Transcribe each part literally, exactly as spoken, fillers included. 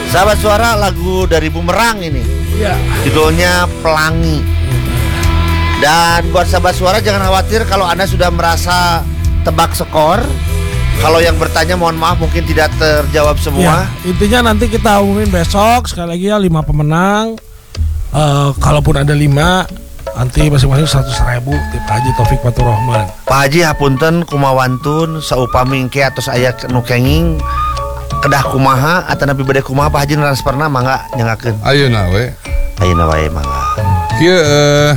Sahabat Suara, lagu dari Bumerang ini. Iya. Judulnya Pelangi. Dan buat sahabat Suara jangan khawatir kalau Anda sudah merasa tebak skor. Kalau yang bertanya mohon maaf mungkin tidak terjawab semua. Ya, intinya nanti kita umumin besok. Sekali lagi ya lima pemenang. Uh, kalaupun ada lima, nanti masing-masing seratus ribu tip Haji Taufik Fatur Rahman. Pak Haji hapunten kumawantun saupami engke atos aya nu kenging kedah kumaha atanapi bade kumaha Pak Haji transferna mangga nyangakeun. Ayeuna we. Ayeuna wae mangga. Kieu uh,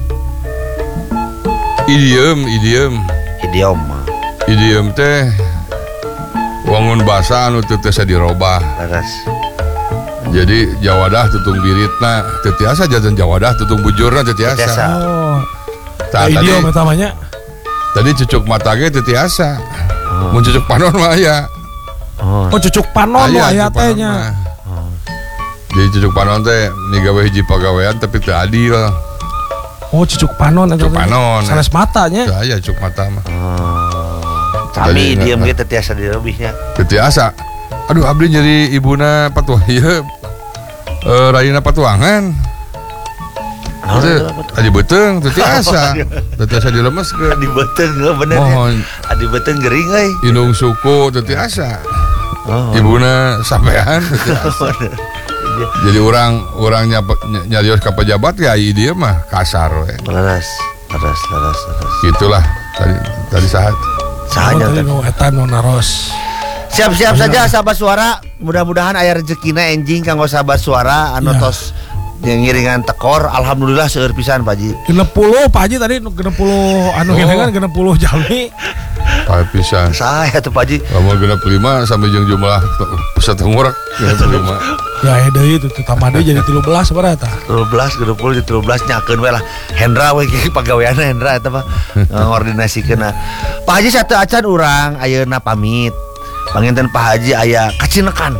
idiom idiom idiom idiom teh wangun basa anu teu tiasa dirobah. Leres. Jadi jawadah tutung biritna teu tiasa jajan jawadah tutung bujurna teu tiasa. Oh. Tah, Nah, tadi idiom eta mah nya. Tadi cucuk mata ge teu tiasa. Oh. Mun cucuk panon mah aya. Oh. Oh, cucuk panon mah aya teh nya. Oh. Jadi cucuk panon teh migawe hiji pagawean tapi teu adil. Oh, cucuk panon eta. Cucuk panon. Sanes matanya. Teu aya cucuk mata mah. Oh. Kami idiom ge teu tiasa dirobihnya. Teu tiasa. Aduh abdi jadi ibuna patuah ieu. Eh rayina patuangan. Teu adi beteung teu tiasa. Teu tiasa dilemeskeun. Adi beteung bener Mohon. ya. Adi beteung gering euy. Inung suku teu tiasa. Oh. Ibuna sampean teu tiasa. Jadi orang orangnya nyarios ka pejabat ya ieu mah kasar we. Leres, leres, leres, leres. Gitulah tadi tadi sahat. Sahanya tadi nu eta nu naros. Siap-siap saja sahabat Suara, mudah-mudahan aya rezekina enjing kanggo sahabat Suara anu Ya. tos yang ngiringan tekor. Alhamdulillah seueur pisan Pak Haji. genep puluh Pak Haji tadi genep puluh anu Oh. gelengan genep puluh jalmi. Pae pisan. Saya tuh Pak Haji. Lamun genep lima sampai jeung jumlah peserta ngurek genep lima. Ya deui itu tambah deui jadi tiga belas sabaraha eta? tiga belas, dua puluh, tiga belas nyakeun we lah. Hendra we ge pagaweanna Hendra eta mah ngordinasikeun. Pak Haji satu acan urang ayeuna pamit. Panginten Pak Haji aya kacinekan.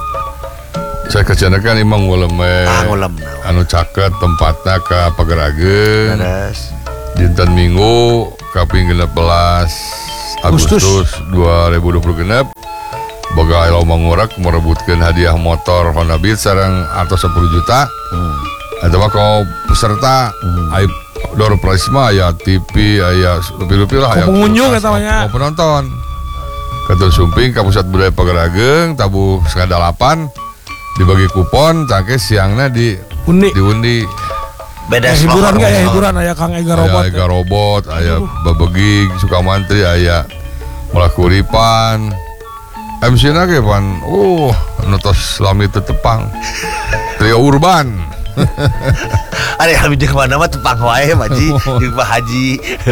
Saya kecenakan imang nguleme. Ah ngulem. Anu caket tempatna ka Pagerageun. Leres. Dinten Minggu kaping genep belas Agustus dua ribu dua puluh genep. Boga lomba ngurek merebutkeun hadiah motor Honda Beat sareng atos sepuluh juta. Hmm. Eta mah kau peserta Hmm. aya door prize mah aya T V, aya lupi-lupi lah aya Pengunjung eta mah nya. mau penonton. Katul Sumping ka Pusat Budaya Pagerageun tabuh setengah delapan dibagi kupon tangke siangna di Undi. diundi. Beda Ya, hiburan slot. gak ya hiburan aya Kang Ega Aya Robot. Ega Robot, aya Babegig, Sukamantri, aya Melakuripan. M C-na ge pan, uh, notos lami teu tepang. Trio Urban. Ada yang jeung mana mah tepang wae Pak Haji, jeung Pak Haji.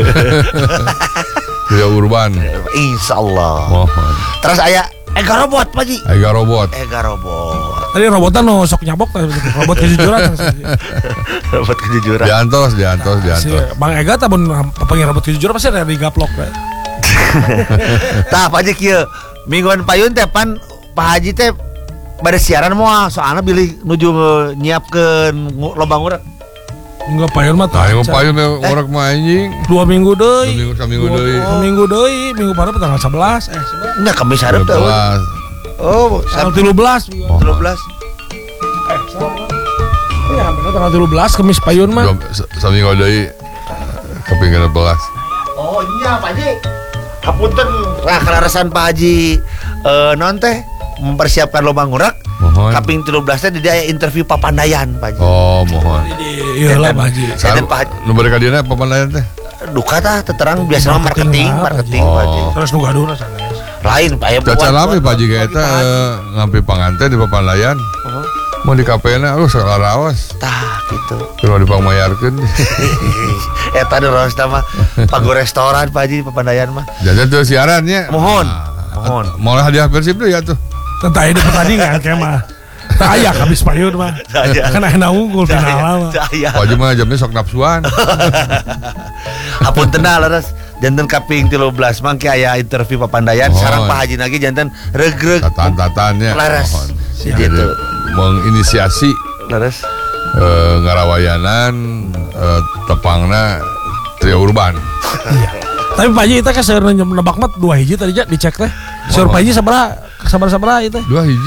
Trio Urban. Insyaallah. Mohon. Terus aya Ega Robot Pak Haji. Ega Robot. Ega Robot. Tadi robotnya no sok nyabok tadi robot kejujuran. Robot kejujuran. Diantos, diantos, Si diantos. Bang Ega tah mun pengen robot kejujuran pasti ada di gaplok we. Tah Pak Haji kieu. Mingguan payun teh pan Pak Haji teh bade siaran moal soalna bilih nuju nyiapkeun lomba ngurek. Enggak payun mah Nah, tah. yang payun orang mah anjing. Dua minggu Dua deui. minggu saminggu Dua- deui. dua minggu deui, minggu baru tanggal sebelas eh sebelas. Nya Kamis hareup teh. Belas. Oh, Tanggal Sabtu tiga belas. tiga belas. Eh, salah. Ya, bener tanggal tiga belas Kamis payun mah. Dua- sa- Saminggu deui kepingin belas. Oh iya Pak Haji. Hapunten nah kalarasan Pak Haji eh non teh mempersiapkan lomba ngurek. Mohon. Kaping tiga belas teh dia aya interview papandayan Pak Haji. Oh, mohon. Iya lah Pak Haji. Saya Sarua- Pak Haji. Nu bari ka dieu papandayan teh. Duka tah terang biasa mah marketing, Marketing lah, marketing Pak Pak Haji. Haji. Oh. Terus nu gaduhna sanes. Lain Pak ya. Caca lami Pak Haji eta ngampi panganten di papandayan. Mau di kafena lu sakaraos. Tah gitu. Kalau dipangmayarkeun. Eta terus mah pago restoran Pak Haji papandayan mah. Jajan tuh siaran nya. Mohon. Nah, Mohon. Mau hadiah Persib tuh ya tuh. Tentang ini pertandingan kayak mah. Tak aya habis payun mah. Tak aya. Kan aya unggul final mah. Saya. Pak Haji mah jamnya sok nafsuan. Apun tenang leres. Janten kaping tiga belas mangke aya interview papandayan Mohon. sareng Pak Haji lagi janten regreg Tatan-tatannya. leres. Mohon. Jadi Jadi itu menginisiasi leres. eh, ngarawayanan eh, tepangna Trio Urban. Iya. Tapi Pak Haji kita kan seueur nebak mah dua hiji tadi ja dicek teh. Seueur Pak Haji sabaraha? Sabar-sabaraha itu. Dua hiji.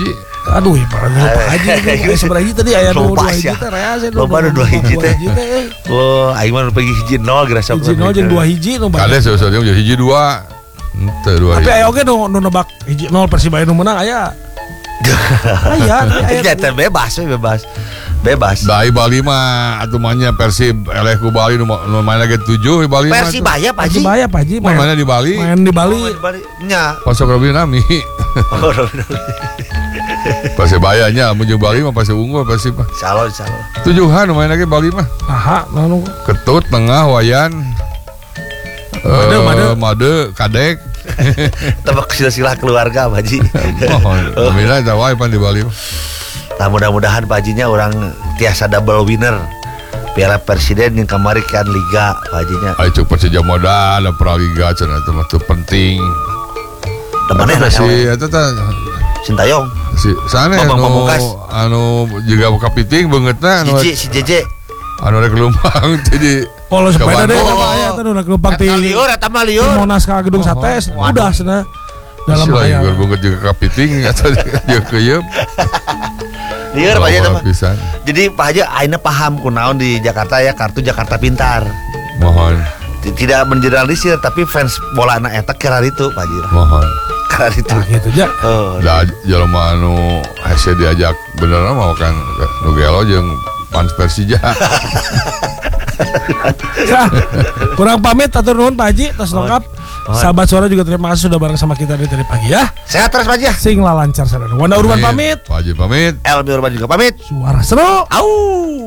Aduh, ya para lupa haji. Kayak seberapa hiji tadi aya nu Lupa dua hiji sia. teh rea sih. Loba nu dua hiji teh. eh. Oh, aing mah nu pergi hiji nol geura sok. Hiji nol jeung dua hiji nu Kade banyak. sesuatu yang hiji dua. Ente dua Tapi hiji. aya oge nu nu nebak hiji nol Persibaya nu menang aya. Aya, aya. Kita bebas, we, bebas. Bebas. Dai Bali mah atuh mahnya Persib eleh ku Bali nu nu main lagi tujuh di Bali mah. Persibaya Pak Haji. Persibaya Pak Haji Main mana di Bali? Main di Bali. Oh, di Bali. Nya. Pasok Robi Nami. Oh, Robin. Persibaya nya mun jeung Bali mah pasti unggul Persib mah. Insyaallah, insyaallah. Tujuhan nu main lagi Bali mah. Aha, anu. Ketut tengah Wayan. Made, Eh, made. Made Kadek. Tebak silsilah keluarga Pak Haji. Oh, mina eta wae pan di Bali mah. Nah, mudah-mudahan Pak Hajinya orang tiasa double winner Piala Presiden yang kemarin kan Liga Pak Hajinya. Ayo cuk Persija modal ada Praliga cenah itu mah teu penting. Temannya Eta lah si eta teh Sintayong, si sana Bambang anu Pamungkas. anu juga kapiting beungeutna anu si si Jeje. anu rek lumpang jadi Polo sepeda deh Bandung. apa aya teh nu gelombang ti Eta liur, eta mah liur. Monas ka Gedung Sate udah cenah. Dalam Sila aya. juga beungeut juga kapiting eta jeung keuyeum. Liur Pak Haji eta mah. Pisan. Jadi Pak Haji aina paham kunaon di Jakarta ya kartu Jakarta Pintar. Mohon, T- Tidak mengeneralisir tapi fans bola anak eta kira itu Pak Haji. mohon. Kira itu. Nah, gitu aja. Oh. Da jelema anu hese diajak beneran mau kan nu gelo jeung fans Persija. Nah, kurang pamit atur nuhun Pak Haji tos lengkap. Mohon. Sahabat suara juga terima kasih sudah bareng sama kita dari tadi pagi ya. Sehat terus Pak Haji. Sing lancar sadar. Wanda Urban pamit. Pak Haji pamit. Elmi Urban juga pamit. Suara seru. Au.